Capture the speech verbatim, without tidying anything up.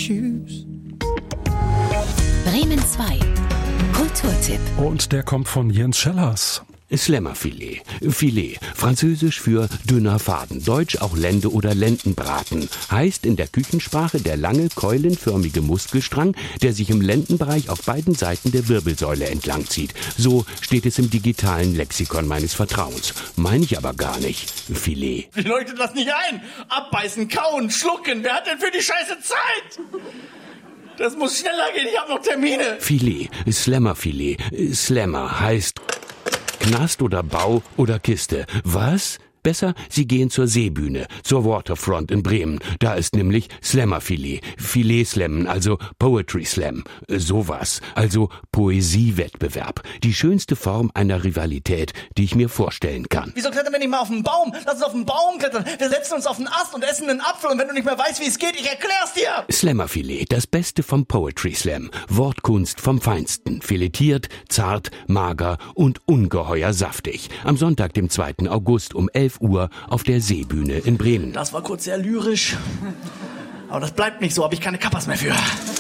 shoes. Bremen zwei. Kulturtipp. Und der kommt von Jens Schellers. Slammerfilet. Filet, französisch für dünner Faden, deutsch auch Lende oder Lendenbraten, heißt in der Küchensprache der lange, keulenförmige Muskelstrang, der sich im Lendenbereich auf beiden Seiten der Wirbelsäule entlang zieht. So steht es im digitalen Lexikon meines Vertrauens. Meine ich aber gar nicht. Filet. Wie leuchtet das nicht ein? Abbeißen, kauen, schlucken. Wer hat denn für die Scheiße Zeit? Das muss schneller gehen, ich habe noch Termine. Filet, Slammerfilet. Slammer heißt Knast oder Bau oder Kiste. Was? Besser, Sie gehen zur Seebühne, zur Waterfront in Bremen. Da ist nämlich Slammerfilet. Filet-Slammen, also Poetry Slam. Sowas, also Poesiewettbewerb. Die schönste Form einer Rivalität, die ich mir vorstellen kann. Wieso klettern wir nicht mal auf den Baum? Lass uns auf den Baum klettern. Wir setzen uns auf den Ast und essen einen Apfel. Und wenn du nicht mehr weißt, wie es geht, ich erklär's dir. Slammerfilet, das Beste vom Poetry Slam. Wortkunst vom Feinsten. Filetiert, zart, mager und ungeheuer saftig. Am Sonntag, dem zweiten August um elf Uhr auf der Seebühne in Bremen. Das war kurz sehr lyrisch. Aber das bleibt nicht so, hab ich keine Kappas mehr für.